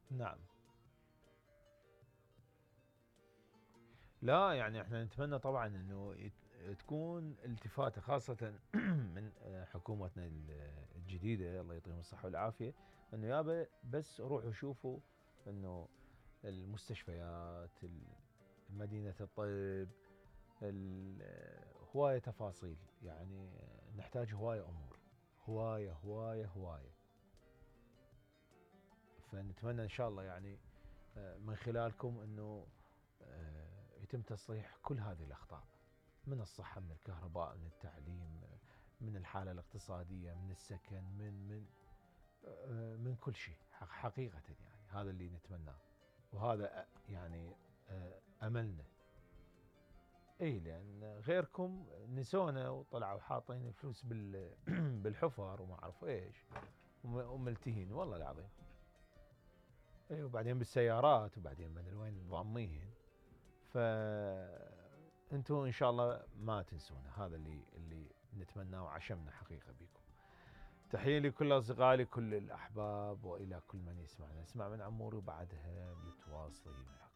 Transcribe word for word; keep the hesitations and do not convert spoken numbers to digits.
نعم. لا يعني احنا نتمنى طبعا انه يت- تكون التفاته خاصه من آه، حكومتنا ال- الجديده، الله يعطيهم الصحه والعافيه، انه يابا بس روحوا شوفوا انه المستشفيات ال- مدينه الطب، ال- هوايه تفاصيل، يعني نحتاج هوايه امور، هوايه هوايه هوايه. فنتمنى ان شاء الله يعني آه، من خلالكم انه آه، يتم تصليح كل هذه الاخطاء، من الصحة، من الكهرباء، من التعليم، من الحالة الاقتصادية، من السكن، من من آه، من كل شيء حقيقة، يعني هذا اللي نتمناه، وهذا يعني آه، أملنا. اي لان غيركم نسونا وطلعوا حاطين الفلوس بال بالحفر وما اعرف ايش، وملتهين والله العظيم. اي وبعدين بالسيارات، وبعدين ما ادري وين ضاميهن. ف انتم ان شاء الله ما تنسونا، هذا اللي اللي نتمناه وعشمنا حقيقه بكم. تحيه لكل اصدقائي، لكل الاحباب، والى كل من يسمعنا. اسمع من عموري وبعدها متواصلين.